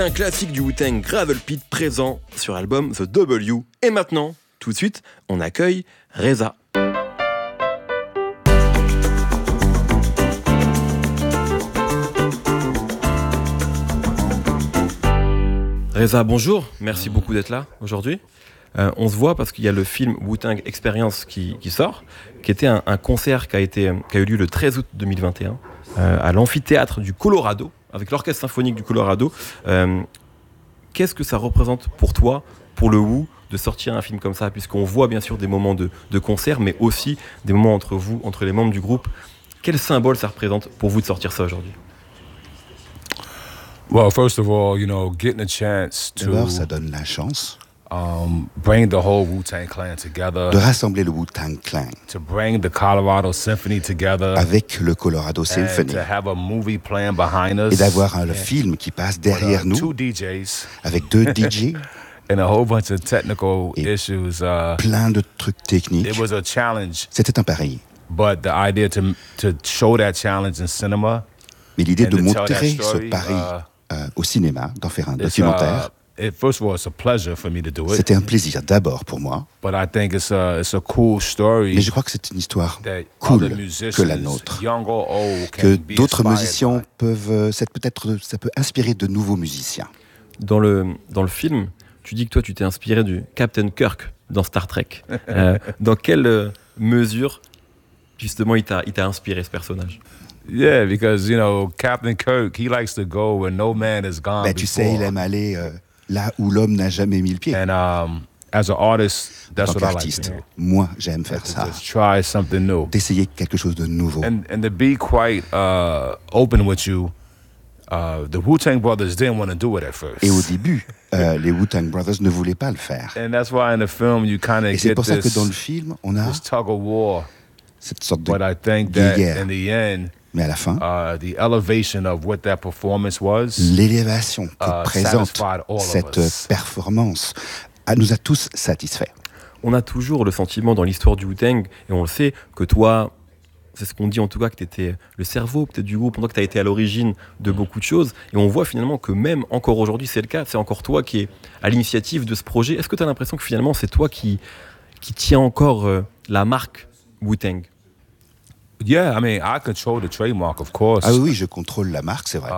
Un classique du Wu-Tang, Gravel Pit, présent sur l'album The W. Et maintenant, tout de suite, on accueille Reza. Reza, bonjour, merci beaucoup d'être là aujourd'hui. On se voit parce qu'il y a le film Wu-Tang Experience qui sort, qui était un concert qui a eu lieu le 13 août 2021 à l'amphithéâtre du Colorado, avec l'orchestre symphonique du Colorado. Qu'est-ce que ça représente pour toi, pour le Wu, de sortir un film comme ça, puisqu'on voit bien sûr des moments de concert, mais aussi des moments entre vous, entre les membres du groupe. Quel symbole ça représente pour vous de sortir ça aujourd'hui? Well, first of all, getting a chance to D'abord, ça donne la chance bring the whole Wu-Tang Clan together, de rassembler le Wu-Tang Clan to bring the Colorado Symphony together, avec le Colorado and Symphony to have a movie playing behind us, et d'avoir un film qui passe derrière nous two DJs, avec deux DJ, and a whole bunch of technical Et issues. plein de trucs techniques. It was a challenge, C'était un pari. but the idea to show that challenge in cinema, Mais l'idée de and to tell montrer that ce story, pari au cinéma, d'en faire un it's, documentaire, first of all, it's a pleasure for me to do it. c'était un plaisir d'abord pour moi. But I think it's a cool story. Mais je crois que c'est une histoire that cool other musicians, que la nôtre. young or old, Que can be d'autres inspired musiciens by. peuvent, ça peut inspirer de nouveaux musiciens. Dans le film, tu dis que toi, tu t'es inspiré du Captain Kirk dans Star Trek. Dans quelle mesure, justement, il t'a inspiré ce personnage? Yeah, because Captain Kirk, he likes to go where no man has gone Ben, tu sais, before. il aime aller là où l'homme n'a jamais mis le pied. And as an artist, En that's tant what I like qu'artiste, to do. moi, j'aime faire To ça. just try something new, D'essayer quelque chose de nouveau. and to be quite open with you. The Wu-Tang Brothers didn't want to do it at first. Et au début, les Wu-Tang Brothers ne voulaient pas le faire. And that's why in the film you kind Et of c'est get pour ça que dans le this film, on a tug of war. cette sorte But I de think that guerre. in the end, Mais à la fin, the elevation of what that performance was, l'élévation que présente satisfied all of cette us. performance nous a tous satisfaits. On a toujours le sentiment dans l'histoire du Wu-Tang, et on le sait, que toi, c'est ce qu'on dit en tout cas, que tu étais le cerveau peut-être du groupe, pendant que tu as été à l'origine de beaucoup de choses. Et on voit finalement que même encore aujourd'hui, c'est le cas, c'est encore toi qui es à l'initiative de ce projet. Est-ce que tu as l'impression que finalement c'est toi qui tient encore la marque Wu-Tang? yeah, I mean, I control the trademark, of course. Ah oui, je contrôle la marque, c'est vrai.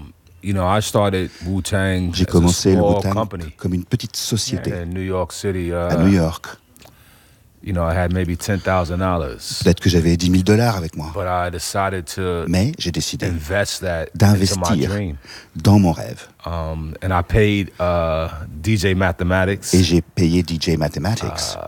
I started Wu-Tang J'ai as a commencé le small Wu-Tang company comme une petite société in New York City. à New York. I had maybe $10,000, Peut-être que j'avais $10,000 avec moi. but I decided to Mais j'ai décidé invest that into my d'investir dream. dans mon rêve. And I paid DJ Mathematics. Et j'ai payé DJ Mathematics.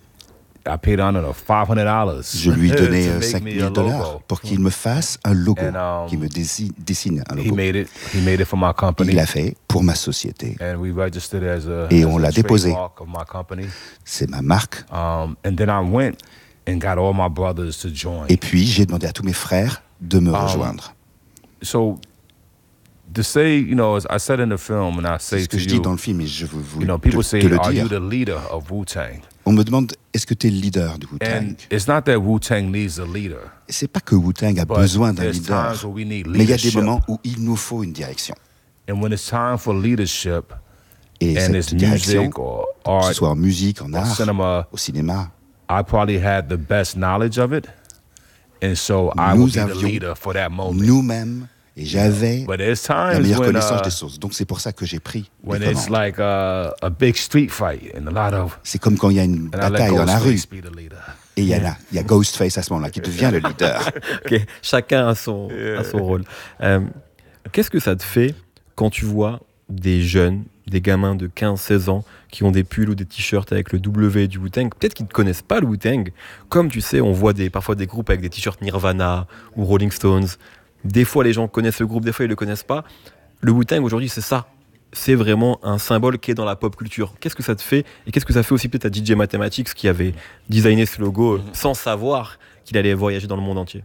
I paid on $500. Je lui donnais to make me a $5,000 logo. pour qu'il me fasse un logo, And, qu'il me dessine un He logo. made it for my company. Il l'a fait pour ma société. And we registered as a, Et as on a l'a déposé. trademark of my company. C'est ma marque. And then I went and got all my brothers to join. Et puis, j'ai demandé à tous mes frères de me rejoindre. So to say, as I said in the film, and I C'est say ce que to je dis you, dans le film et je veux vous people say, te le are you dire. the leader of Wu-Tang? On me demande, est-ce que tu es le leader du Wu-Tang? And it's not that Wu-Tang needs a leader, C'est pas que Wu-Tang a but besoin d'un there's leader, times where we need mais il y a des leadership. moments où il nous faut une direction. And when it's time for leadership, Et and it's cette direction, music or que art ce soit en musique, en or art, cinema, au cinéma, I probably had the best knowledge of it. And so I nous would be the avions leader for that moment. nous-mêmes, et j'avais But there's la times meilleure when, connaissance des choses. Donc c'est pour ça que j'ai pris when les it's commandes. like a big street fight and a lot of, C'est comme quand il y a une and I let bataille dans la rue, Ghostface be the leader. et il y a Ghostface à ce moment-là qui devient le leader. Ok, chacun a son rôle. Qu'est-ce que ça te fait quand tu vois des jeunes, des gamins de 15-16 ans qui ont des pulls ou des t-shirts avec le W du Wu-Tang, peut-être qu'ils ne connaissent pas le Wu-Tang, comme tu sais, on voit parfois des groupes avec des t-shirts Nirvana ou Rolling Stones. Des fois, les gens connaissent le groupe, des fois, ils ne le connaissent pas. Le Wu-Tang, aujourd'hui, c'est ça. C'est vraiment un symbole qui est dans la pop culture. Qu'est-ce que ça te fait? Et qu'est-ce que ça fait aussi peut-être à DJ Mathematics qui avait designé ce logo sans savoir qu'il allait voyager dans le monde entier?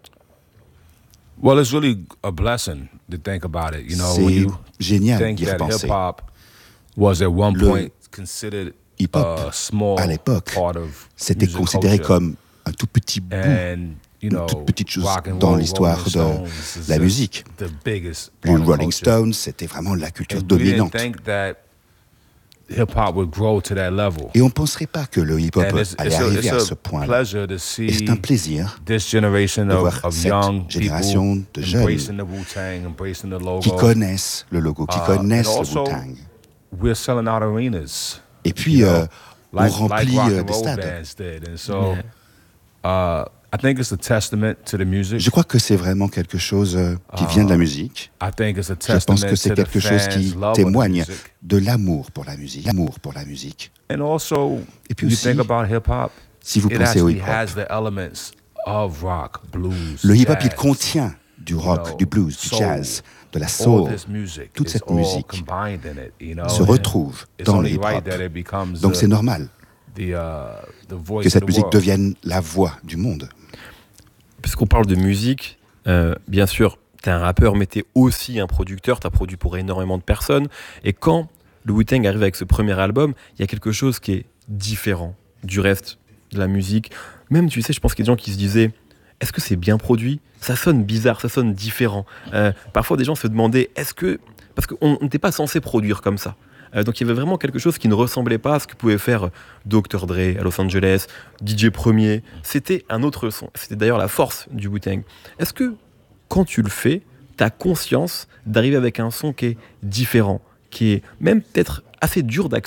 Well, it's really a blessing to think about it. When C'est you génial think d'y that repenser. hip-hop was at one Le point considered hip-hop, a small à l'époque, part of C'était music considéré culture. comme un tout petit bout And you une know, toute petite chose rock and dans roll, l'histoire Rolling de Stones is la just musique. the biggest Les part of Rolling culture. Stones, c'était vraiment la culture And we didn't dominante. think that hip hop would grow to that level. Et on ne penserait pas que le hip-hop And allait arriver à ce it's a point-là. pleasure to Et see c'est un plaisir this generation de voir of cette young génération people de jeunes embracing the Wu-Tang, embracing the logo. qui connaissent le logo, qui connaissent and le also, Wu-Tang. We're selling out arenas. Et puis, you know, on remplit rock and des roll stades. bands did. And so, I think it's a testament to the music. Je crois que c'est vraiment quelque chose qui vient de la musique. I think it's a Je pense testament que c'est to the quelque chose fans' qui love of the témoigne music. de l'amour pour la musique. L'amour pour la musique. And also, Et puis you aussi, think about hip hop, si vous it pensez au actually has hip-hop, the elements of rock, blues, le hip-hop, il jazz. contient du rock, know, du blues, du soul. jazz, de la All soul. this music Toute is cette all musique combined in it, you know, se and retrouve it's dans le only right hip-hop. that it becomes Donc c'est normal the voice que cette of the musique world. devienne la voix du monde. Puisqu'on parle de musique, bien sûr, t'es un rappeur, mais t'es aussi un producteur, t'as produit pour énormément de personnes. Et quand le Wu-Tang arrive avec ce premier album, il y a quelque chose qui est différent du reste de la musique. Même, tu sais, je pense qu'il y a des gens qui se disaient, est-ce que c'est bien produit ? Ça sonne bizarre, ça sonne différent. Parfois, des gens se demandaient, est-ce que... Parce qu'on n'était pas censé produire comme ça. Donc il y avait vraiment quelque chose qui ne ressemblait pas à ce que pouvait faire Dr. Dre à Los Angeles, DJ Premier. C'était un autre son. C'était d'ailleurs la force du Wu-Tang. Est-ce que quand tu le fais, tu as conscience d'arriver avec un son qui est différent, qui est même peut-être assez dur d'accès ?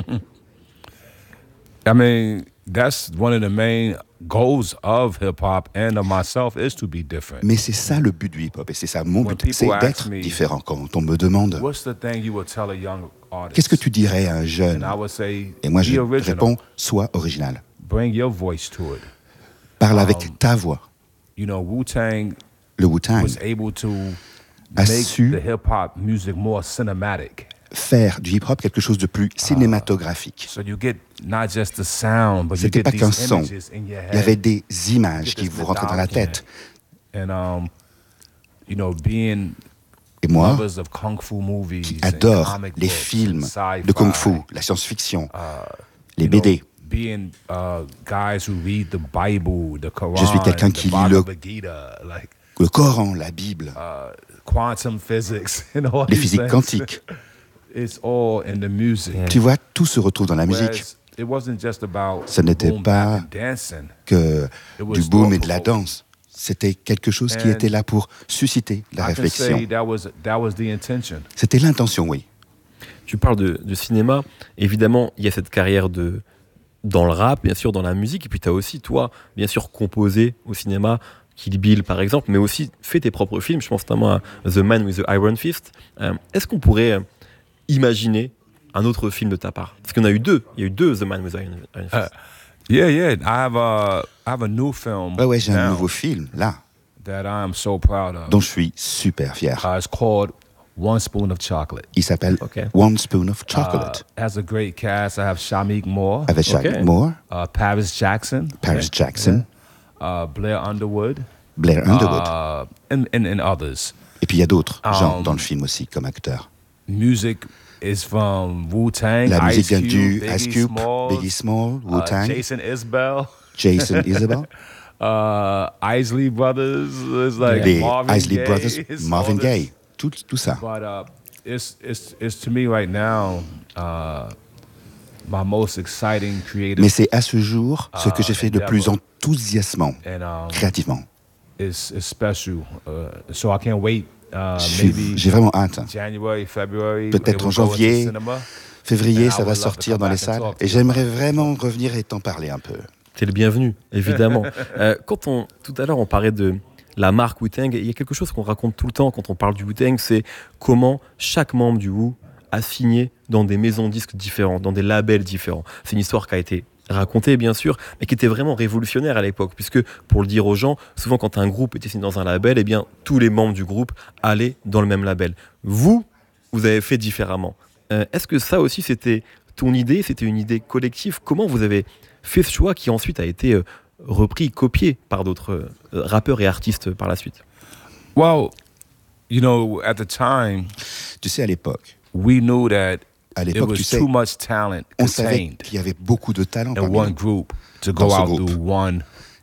I mean, that's one of the main goals of hip hop and of myself is to be different. Mais c'est ça le but du hip-hop et c'est ça mon When but, c'est people d'être ask me, différent. Quand on me demande What's the thing you would tell a young artist? qu'est-ce que tu dirais à un jeune, And I would say, et moi be je original. réponds, sois original. Bring your voice to it. Parle avec ta voix. You know, Wu-Tang Le Wu-Tang was able to a make su the hip hop music more cinematic. faire du hip-hop quelque chose de plus cinématographique. So you get not just the sound, but you C'était get pas qu'un these son. images in your head. Il y avait des You images get qui this vous rentraient dans la mythology. tête. And you know, being Et moi, lovers of kung fu movies, qui and adore comic les books films and de kung fu, sci-fi, la science-fiction, les you know, BD. being guys who read the Bible, the Quran, Je suis quelqu'un qui the lit le- Bhagavad Gita, like le Coran, la Bible, quantum physics, and all les these physiques things. quantiques. It's all in the music. Tu vois, tout se retrouve dans la musique. Whereas it wasn't just about Ce n'était boom, pas bap, and dancing. que It was du boom et de la thought-provoking. danse. C'était quelque chose qui And était là pour susciter la I can réflexion. say that was the intention. C'était l'intention, oui. Tu parles de cinéma. Évidemment, il y a cette carrière dans le rap, bien sûr, dans la musique. Et puis, tu as aussi, toi, bien sûr, composé au cinéma, Kill Bill, par exemple, mais aussi fait tes propres films. Je pense notamment à The Man with the Iron Fist. Est-ce qu'on pourrait imaginer un autre film de ta part ? Parce qu'il y en a eu deux. Il y a eu deux The Man with the Iron Fist. Yeah. I have a new film Ouais, j'ai un now nouveau film, là, that I am so proud of. dont je suis super fier. It's called One Spoon of Chocolate. Il s'appelle Ok. One Spoon of Chocolate. Has a great cast. I have Shamik Moore, Avec Shaq ok. Moore, Paris Jackson, Paris Jackson, Blair Underwood, Blair Underwood. and others. Et puis il y a d'autres gens dans le film aussi, comme acteurs. Music is from Wu-Tang, La musique Ice vient Cube, du Biggie Ice Cube, Smalls, Biggie Small, Wu-Tang, Jason Isbell, Jason Isabel, Isley Brothers, it's like les Marvin Isley Gaye, Brothers, it's Marvin all this. Gaye, tout ça. But it's to me right now my most exciting creative. Mais c'est à ce jour ce que j'ai fait de plus endeavor. enthousiasmant, And créativement. it's special. So I can't wait. Maybe J'ai vraiment hâte. January, February. Peut-être it en will go into janvier, cinema. février, And I ça va would love to sortir come dans les back and salles. talk to Et you j'aimerais about it. vraiment revenir et t'en parler un peu. T'es le bienvenu, évidemment. Tout à l'heure, on parlait de la marque Wu-Tang, et il y a quelque chose qu'on raconte tout le temps quand on parle du Wu-Tang, c'est comment chaque membre du Wu a signé dans des maisons disques différentes, dans des labels différents. C'est une histoire qui a été racontée, bien sûr, mais qui était vraiment révolutionnaire à l'époque, puisque, pour le dire aux gens, souvent quand un groupe était signé dans un label, eh bien, tous les membres du groupe allaient dans le même label. Vous avez fait différemment. Est-ce que ça aussi, c'était ton idée, c'était une idée collective ? Comment vous avez fait ce choix qui ensuite a été repris, copié par d'autres rappeurs et artistes par la suite ? Well, you know, at the time, Tu sais, à l'époque, we knew that À there l'époque, was tu sais, too much talent on savait contained qu'il y avait beaucoup de talent in parmi one nous. group to go Dans ce out groupe. through one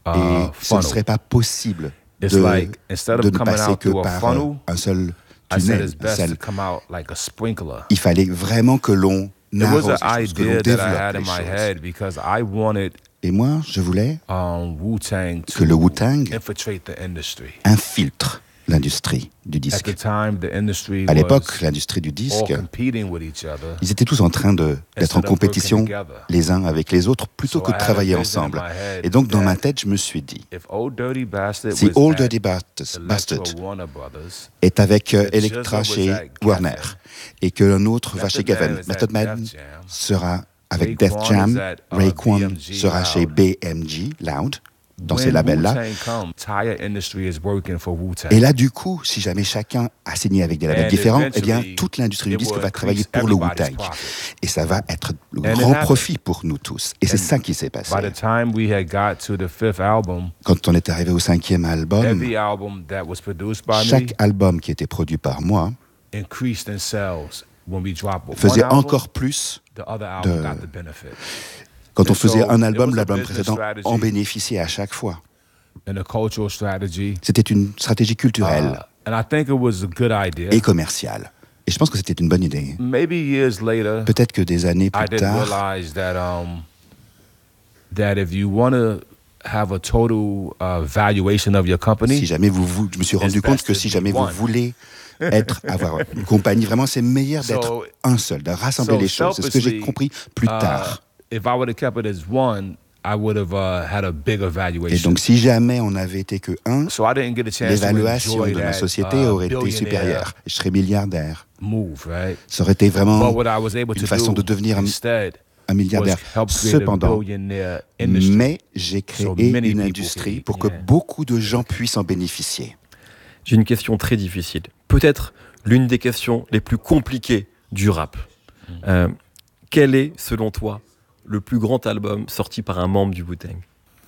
Et ce ne funnel. serait pas possible It's de, like instead de of ne coming passer out que through a par funnel, un seul I said tunnel. it's best to come out like a sprinkler. Il fallait vraiment que l'on It was arrose an les choses, que l'on idea that I had développe in les my choses. head because I wanted Et moi, je voulais Wu-Tang que le to Wu-Tang infiltrate the industry. infiltre l'industrie du At the disque. time, the industry À l'époque, was l'industrie du all disque, competing with each other. ils étaient tous en train d'être en Instead of compétition working together. les uns avec les autres plutôt So que I de had a travailler vision in ensemble. my head Et donc, dans that ma tête, je me suis dit, If Old Dirty Bastard si was Old at Dirty Bastard Warner Brothers, est avec That Elektra Jizza chez was at Warner Geffen. et qu'un autre va Method chez Geffen, Man is at Method Man Def Jam. sera avec Raekwon Def Jam, is at, Raekwon BMG sera Loud. chez BMG Loud, dans ces when labels-là. Wu-Tang come, entire industry is working for Wu-Tang. Et là, du coup, si jamais chacun a signé avec des labels And différents, eh bien, eventually, toute l'industrie du it disque will va travailler increase pour le everybody's Wu-Tang. profit. Et ça va être le And it grand happened. profit pour nous tous. Et c'est And ça qui s'est passé. By the time we had got to the fifth album, Quand on est arrivé au 5e album, every album that was produced by chaque me album qui était produit par moi increased in sales. When we dropped faisait one album, encore plus. the other album de- got the benefit. Quand on And so, faisait un it album, was a l'album business précédent strategy. en bénéficiait à chaque fois. And a cultural strategy. C'était une stratégie culturelle And I think it was a good idea. et commerciale. Et je pense que c'était une bonne idée. Maybe years later, Peut-être que des années I plus didn't tard, realize that if you want to have a total valuation of your company, si jamais je me suis rendu compte que si jamais vous voulez avoir une compagnie, vraiment c'est meilleur d'être So- un seul, de rassembler so les choses. C'est ce que j'ai selfishly, compris plus tard. if I would have kept it as one, I would have had a bigger Et valuation. donc si jamais on n'avait été que un, So I didn't get a chance to l'évaluation enjoy de ma that société aurait été billionaire supérieure. Et je serais milliardaire. move, right? Ça aurait été But vraiment what I was able une to façon do de devenir instead un milliardaire. was help create a Cependant, billionaire industry. mais j'ai créé So many une people industrie can- pour que yeah. beaucoup de gens puissent en bénéficier. J'ai une question très difficile. Peut-être l'une des questions les plus compliquées du rap. Quel est, selon toi, le plus grand album sorti par un membre du Wu-Tang?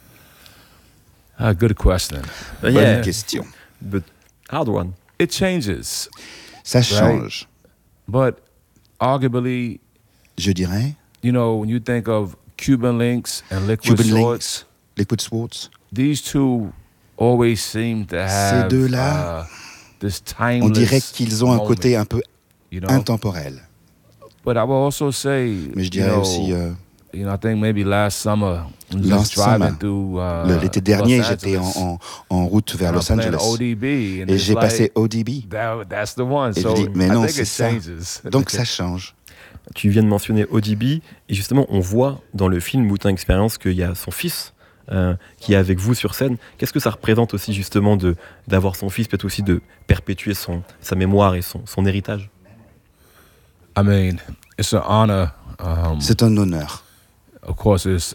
Good question. Bonne question. But hard one. It changes, Ça change. but arguably, Je dirais, you know, when you think of Cuban Links and Liquid Cuban Swords, Links, Liquid Swords, these two always seem to have deux-là, this on dirait timeless qu'ils ont un moment, côté un peu you know. intemporel. But I will also say, Mais je you dirais know, aussi, you know, I think maybe last summer, I was just Last driving summer, through l'été dernier, Los j'étais Angeles, en route vers and Los I'm playing Angeles ODB, and et it's j'ai like, passé ODB. That's the one. Et So je dis, mais I non, think c'est it ça. changes. Donc ça change. Tu viens de mentionner ODB, et justement, on voit dans le film Wu-Tang Experience qu'il y a son fils qui est avec vous sur scène. Qu'est-ce que ça représente aussi, justement, d'avoir son fils, peut-être aussi de perpétuer sa mémoire et son héritage? I mean, it's an honor. C'est un honneur. Of course, it's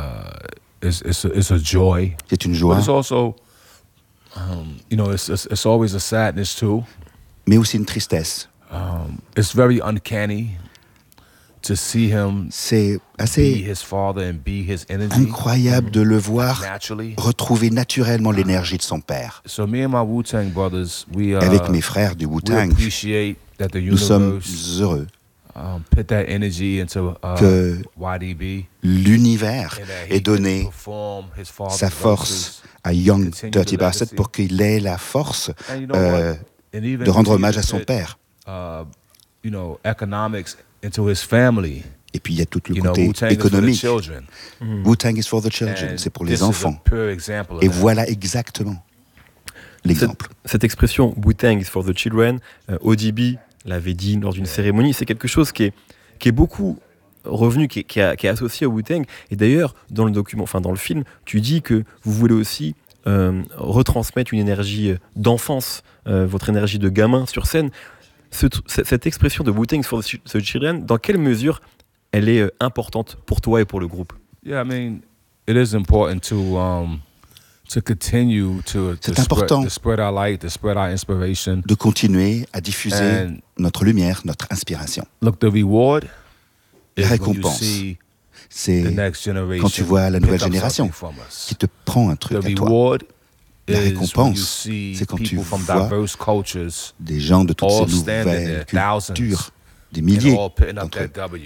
a joy, C'est une but joie, it's also, you know, it's always a sadness too. mais aussi une tristesse. It's very uncanny to see him C'est be assez his father and be his energy incroyable de le voir naturally. retrouver naturellement l'énergie de son père. So me and my Wu-Tang brothers, we Avec mes frères du we Wu-Tang, appreciate that the nous sommes universe heureux put that energy into que YDB l'univers and that he ait can donné perform his father's sa force verses. à Young Continue Dirty the Bastard legacy. pour qu'il ait la force And you know what? And even de rendre continue hommage to à son put, père. You know, economics into his family. Et puis il y a tout le You know, côté Wu-Tang is for the économique. children. Wu-Tang is for the children, And c'est pour this les is a enfants. pure example of Et that. voilà exactement l'exemple. Cette expression Wu-Tang is for the children, ODB l'avait dit lors d'une cérémonie, c'est quelque chose qui est beaucoup revenu, qui est associé au Wu-Tang. Et d'ailleurs, dans le document, enfin dans le film, tu dis que vous voulez aussi retransmettre une énergie d'enfance, votre énergie de gamin sur scène. Cette expression de Wu-Tang is for the children, dans quelle mesure elle est importante pour toi et pour le groupe? Yeah, I mean, it is important to continue to important. spread our light, to spread our inspiration. De continuer à diffuser And notre lumière, notre inspiration. look, the reward La is when you récompense, see c'est the next generation quand tu vois la pick nouvelle up génération something from us. qui te prend un The truc à toi. reward La is when you récompense, see c'est quand tu people from vois diverse cultures Des gens de toutes all ces standing nouvelles there, thousands, cultures, des and milliers all putting up d'entre that eux, W.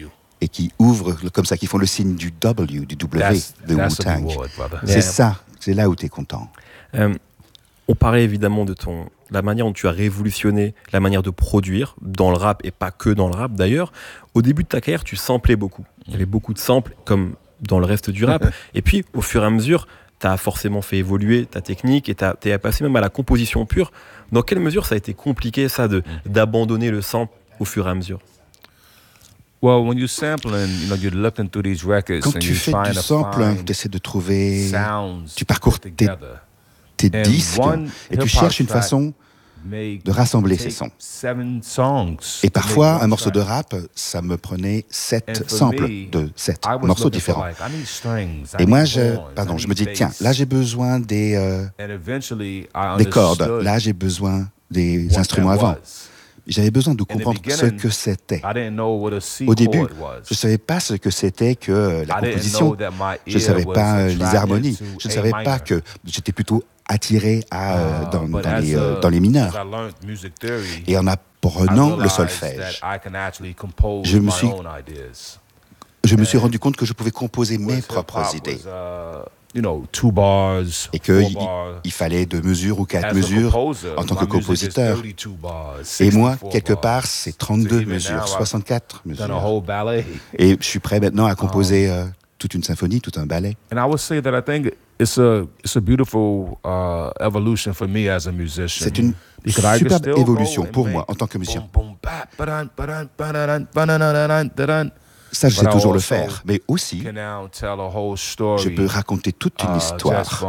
et qui ouvrent comme ça, qui font le signe du W, du W de Wu-Tang. C'est ça, c'est là où tu es content. On parlait évidemment de la manière dont tu as révolutionné la manière de produire dans le rap, et pas que dans le rap d'ailleurs. Au début de ta carrière, tu samplais beaucoup. Il y avait beaucoup de samples, comme dans le reste du rap. Et puis, au fur et à mesure, tu as forcément fait évoluer ta technique et tu es passé même à la composition pure. Dans quelle mesure ça a été compliqué, ça, d'abandonner le sample au fur et à mesure? Well, when you sampling, you're looking through these records Quand tu fais du sample, tu essaies de trouver, tu parcours tes disques et tu cherches une façon de rassembler ces sons. Et parfois, un morceau de rap, ça me prenait 7 samples de 7 morceaux différents. Et moi, je me dis, tiens, là j'ai besoin des cordes, là j'ai besoin des instruments avant. J'avais besoin de comprendre ce que c'était. Au début, je ne savais pas ce que c'était que la composition. Je ne savais pas les harmonies. Je ne savais pas que j'étais plutôt attiré dans les mineurs. Et en apprenant le solfège, je me suis rendu compte que je pouvais composer mes propres idées. Et qu'il fallait 2 mesures ou 4 mesures en tant que compositeur. Et moi, quelque part, c'est 32 mesures, 64 mesures. Et je suis prêt maintenant à composer toute une symphonie, tout un ballet. C'est une superbe évolution pour moi en tant que musicien. Ça, je sais toujours le faire, mais aussi, je peux raconter toute une histoire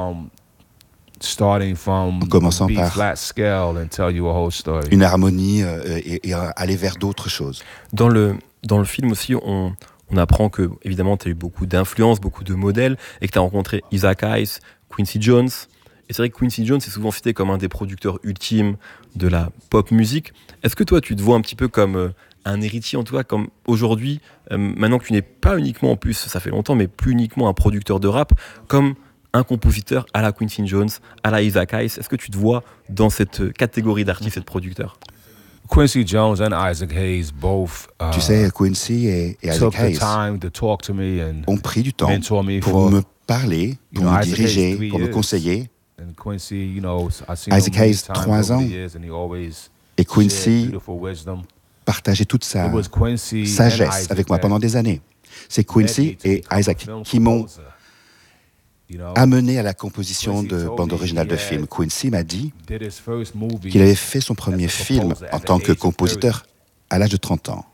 en commençant par une harmonie et aller vers d'autres choses. Dans le film aussi, on apprend que, évidemment, tu as eu beaucoup d'influences, beaucoup de modèles, et que tu as rencontré Isaac Hayes, Quincy Jones. Et c'est vrai que Quincy Jones est souvent cité comme un des producteurs ultimes de la pop musique. Est-ce que toi, tu te vois un petit peu comme un héritier, en tout cas, comme aujourd'hui, maintenant que tu n'es pas uniquement, en plus, ça fait longtemps, mais plus uniquement un producteur de rap, comme un compositeur à la Quincy Jones, à la Isaac Hayes? Est-ce que tu te vois dans cette catégorie d'artistes et de producteurs? Quincy Jones and Isaac Hayes both. Tu sais, Quincy et Isaac Hayes ont pris du temps pour me parler, pour me diriger, pour me conseiller. Isaac Hayes, 3 ans, et Quincy partageait toute sa sagesse avec moi pendant des années. C'est Quincy et Isaac qui m'ont amené à la composition de bande originale de films. Quincy m'a dit qu'il avait fait son premier film en tant que compositeur à l'âge de 30 ans.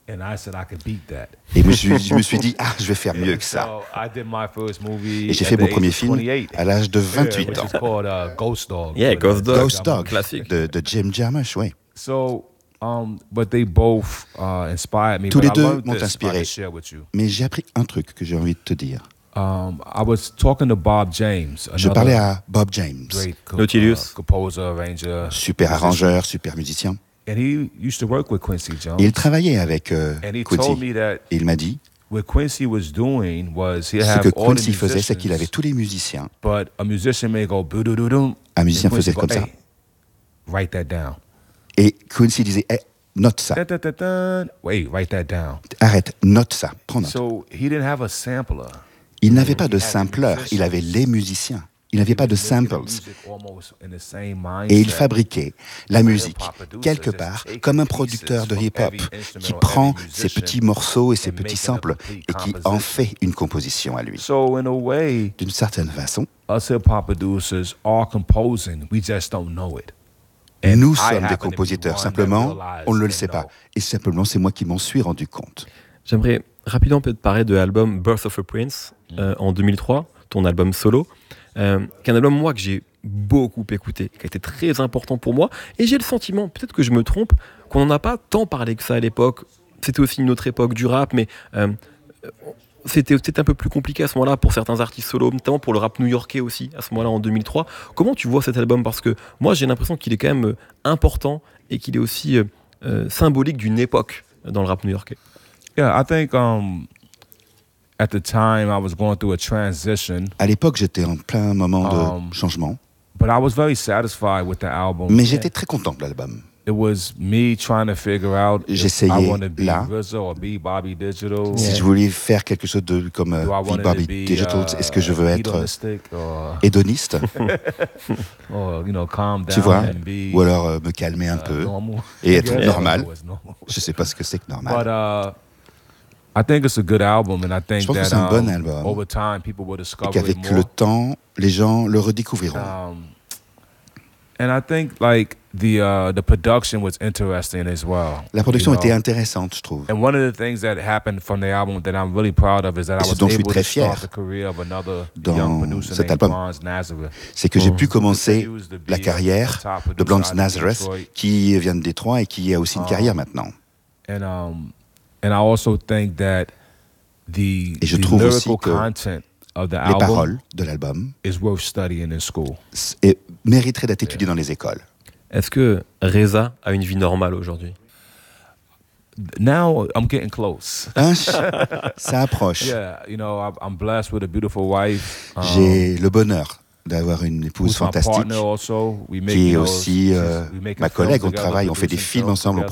Et je me suis dit, je vais faire mieux que ça. Et j'ai fait mon premier film à l'âge de 28 ans. Ghost Dog, classique. De Jim Jarmusch, oui. Tous les deux m'ont inspiré. Mais j'ai appris un truc que j'ai envie de te dire. Je parlais à Bob James, Nautilus, super arrangeur, super musicien. Et il travaillait avec Quincy. Et il m'a dit, ce que Quincy faisait, c'est qu'il avait tous les musiciens. Un musicien faisait comme ça. Et Quincy disait, note ça. Arrête, note ça, prends note. Il n'avait pas de sampler, il avait les musiciens. Il n'avait pas de samples. Et il fabriquait la musique, quelque part, comme un producteur de hip-hop, qui prend ses petits morceaux et ses petits samples et qui en fait une composition à lui. D'une certaine façon, nous sommes des compositeurs, simplement, on ne le sait pas. Et simplement, c'est moi qui m'en suis rendu compte. J'aimerais rapidement peut-être parler de l'album Birth of a Prince en 2003, ton album solo, qui est un album, moi, que j'ai beaucoup écouté, qui a été très important pour moi. Et j'ai le sentiment, peut-être que je me trompe, qu'on n'en a pas tant parlé que ça à l'époque. C'était aussi une autre époque du rap, mais c'était peut-être un peu plus compliqué à ce moment-là pour certains artistes solos, notamment pour le rap new-yorkais aussi, à ce moment-là, en 2003. Comment tu vois cet album? Parce que moi, j'ai l'impression qu'il est quand même important et qu'il est aussi symbolique d'une époque dans le rap new-yorkais. Yeah, I think at the time I was going through a transition. À l'époque, j'étais en plein moment de changement. But I was very satisfied with the album. Mais j'étais très content de l'album. J'essayais là, si je voulais faire quelque chose de comme Bobby Digital, est-ce que je veux être hédoniste, tu vois, ou alors me calmer un peu et être normal. Je sais pas ce que c'est que normal. Je pense que c'est un bon album et qu'avec le temps, les gens le redécouvriront. And I think like the production was interesting as well. La production était intéressante, je trouve. And one of the things that happened from the album that I'm really proud of is that I was able to start the career of another young producer named Bronze Nazareth. C'est que j'ai pu commencer la carrière de Bronze Nazareth, qui vient de Détroit et qui a aussi une carrière maintenant. And I also think that the lyrical content of the les album paroles de l'album is worth studying in school. Et mériterait d'être étudié dans les écoles. Est-ce que Reza a une vie normale aujourd'hui? Now I'm getting close. Ça approche. Yeah, you know, I'm blessed with a beautiful wife. J'ai le bonheur d'avoir une épouse fantastique qui est aussi ma collègue. On travaille, on fait des films ensemble,